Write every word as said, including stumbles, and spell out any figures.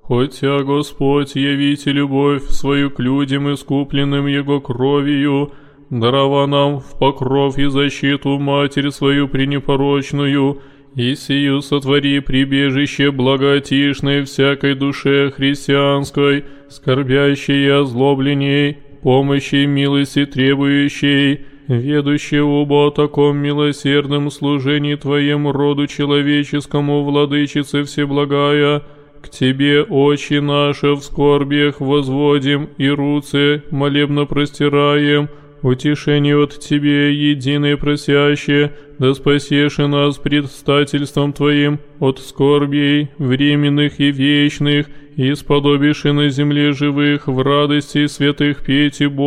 Хотя Господь явите любовь свою к людям, искупленным Его кровью, дарова нам в покров и защиту Матерь свою пренепорочную, и сию сотвори прибежище благотишной всякой душе христианской, скорбящей и озлобленней, помощи и милости требующей, ведущей оба о таком милосердном служении Твоему роду человеческому, Владычице Всеблагая. К Тебе, Отче наше, в скорбиях возводим и руцы молебно простираем, утешение от Тебе, единое просяще, да спасешь и нас предстательством Твоим от скорбей, временных и вечных, и сподобишь и на земле живых в радости святых петь и Бога.